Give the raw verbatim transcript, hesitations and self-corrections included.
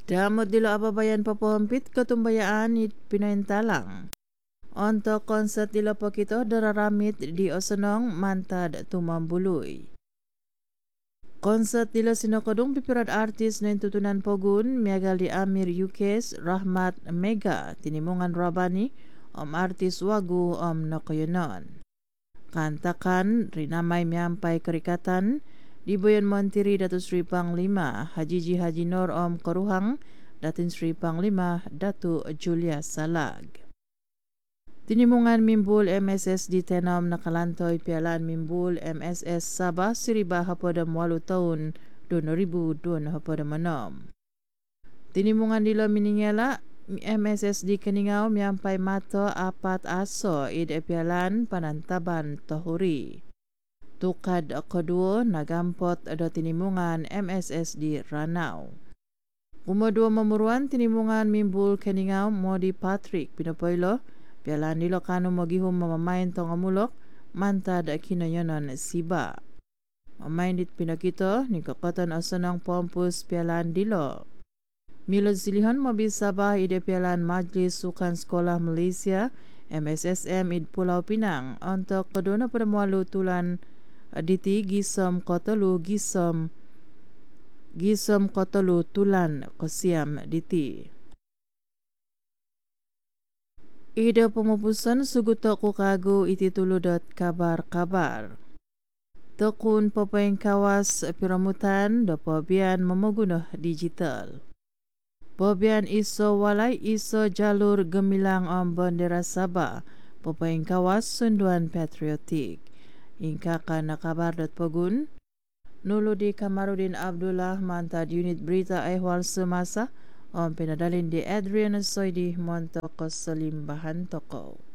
Damot dilo ababayan papahampit katumbayaan it pinaintalang. Untuk konsert dilo pakito dararamit di Osanong mantad tumambuloy. Konsert dilo sinokadong pipirat artis na intutunan pogun miagal di Amir Yukes Rahmat Mega tinimungan Rabani om artis wagu om nakoyonon. Kantakan rinamay miampay kerikatan di Boyan Montiri Datuk Sri Panglima Hajiji Haji Nur Om Koruhang Datin Sri Panglima Datuk Julia Salag. Tinimungan Mimbul M S S di Tenom nakalantoy pialaan Mimbul M S S Sabah Siriba hapada walu tahun dua ribu dua hapada manom. Tinimungan dilo miningela M S S di Keningau miampai mato apat aso ide pialaan panantaban tohuri. Tukad kedua nagampot ada tinimungan M S S di Ranau. Umodua memuruan tinimungan Mimbul Keningau Modi Patrick pinapoilo pialaan dilo kanu mogihum mamamain tongamulok mantad kinayonon siba. Mamain dit pinakito ni kakotan asanang pompus pialaan dilo. Milo silihan mobil Sabah ide pialaan Majlis Sukan Sekolah Malaysia M S S M id Pulau Pinang untuk kedua pada mualu tulan diti gisom kotolu gisom gisom kotolu tulan kosiam diti. Ida pemupusan sugutok kukagu iti tuludot kabar-kabar. Tekun pepaing kawas piramutan do pobian memegunah digital. Pobian iso walai iso jalur gemilang om bendera Sabah pepaing kawas sunduan patriotik. Ingkakan nakabar dot pogun. Nuludi Kamarudin Abdullah mantad unit berita ehwal semasa om pinadalin di Adrian Soidi Montoko Selimbahan Toko.